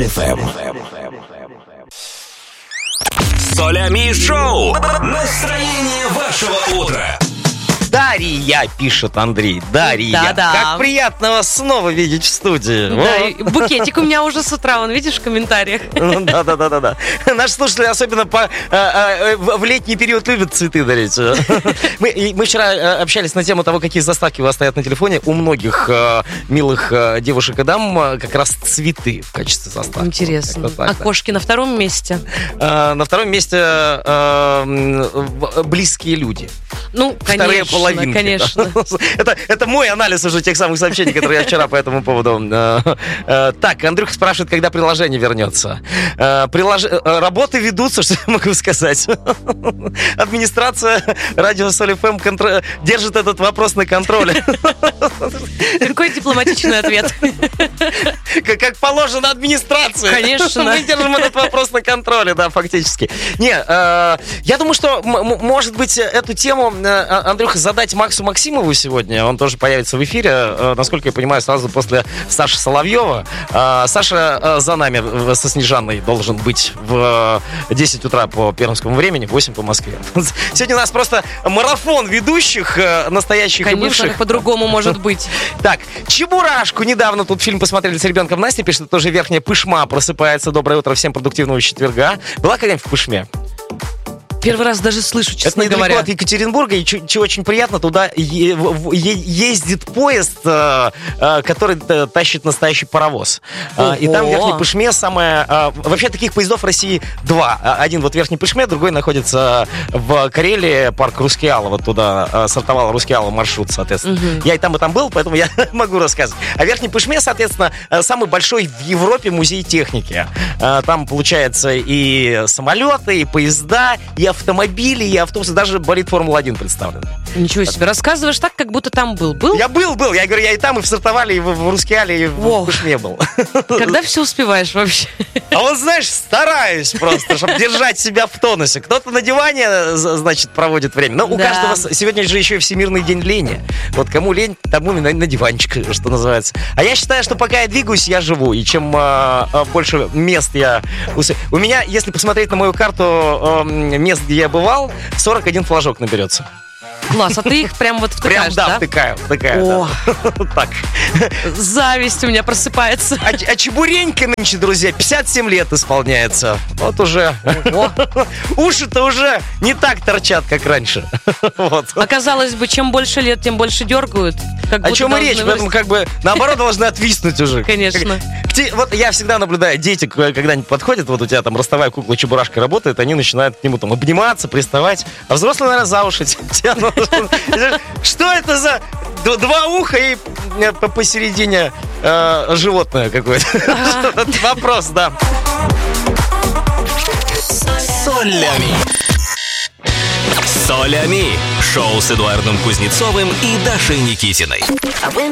Соль ФМ. Солями шоу. Настроение вашего утра. Дарья, пишет Андрей. Дарья. Да-да. Как приятно вас снова видеть в студии. Да, и букетик у меня уже с утра, он, видишь, в комментариях. Да. Наши слушатели особенно в летний период любят цветы дарить. Мы вчера общались на тему того, какие заставки у вас стоят на телефоне. У многих милых девушек и дам как раз цветы в качестве заставки. Интересно. А кошки на втором месте? На втором месте близкие люди. Ну, Вторые половинки. Конечно. Это мой анализ уже тех самых сообщений, которые я вчера по этому поводу. Так, Андрюха спрашивает, когда приложение вернется. Работы ведутся, что я могу сказать. Администрация радио Соль ФМ держит этот вопрос на контроле. Какой дипломатичный ответ. Как положено администрации. Конечно. Мы держим этот вопрос на контроле, да, фактически. Не, я думаю, что, может быть, эту тему, Андрюха, задать Максу Максимову сегодня. Он тоже появится в эфире, насколько я понимаю, сразу после Саши Соловьева. Саша за нами со Снежанной должен быть в 10 утра по пермскому времени, 8 по Москве. Сегодня у нас просто марафон ведущих, настоящих и бывших. Конечно, по-другому может быть. Так, Чебурашку. Недавно тут фильм посмотрели с ребенком. Настя пишет, тоже верхняя Пышма просыпается. Доброе утро, всем продуктивного четверга. Была когда-нибудь в Пышме? Первый раз даже слышу, честно говоря. Это недалеко от Екатеринбурга, и очень приятно, туда ездит поезд, который тащит настоящий паровоз. И там в Верхней Пышме вообще таких поездов в России два. Один вот в Верхней Пышме, другой находится в Карелии, парк Рускеала. Вот туда стартовал Рускеала маршрут, соответственно. Я и там был, поэтому я могу рассказывать. А в Верхней Пышме, соответственно, самый большой в Европе музей техники. Там, получается, и самолеты, и поезда, и автомобили, и автобусы, даже болид Формула-1 представлен. Ничего себе, рассказываешь так, как будто там был. Был? Я был. Я говорю, я и там, и в Стартовале, и в Рускеале, и в Пышме был. Когда все успеваешь вообще? А вот, знаешь, стараюсь просто, чтобы держать себя в тонусе. Кто-то на диване, значит, проводит время. Но у каждого... Сегодня же еще и Всемирный день лени. Вот кому лень, тому на диванчик, что называется. А я считаю, что пока я двигаюсь, я живу. И чем больше мест я... У меня, если посмотреть на мою карту мест, где я бывал, 41 флажок наберется. Класс, а ты их прям вот втыкаешь, да? Втыкаю, да. Так. Зависть у меня просыпается. А Чебуренька нынче, друзья, 57 лет исполняется. Вот уже. Уши-то уже не так торчат, как раньше. Вот. Оказалось бы, чем больше лет, тем больше дергают. О чем и речь? Поэтому как бы наоборот должны отвиснуть уже. Конечно. Вот я всегда наблюдаю, дети когда-нибудь подходят, вот у тебя там ростовая кукла Чебурашка работает, они начинают к нему там обниматься, приставать, а взрослые, наверное, за уши тянут. Что это за два уха и посередине животное какое-то? Вопрос, да. Солями. Солями. Шоу с Эдуардом Кузнецовым и Дашей Никитиной.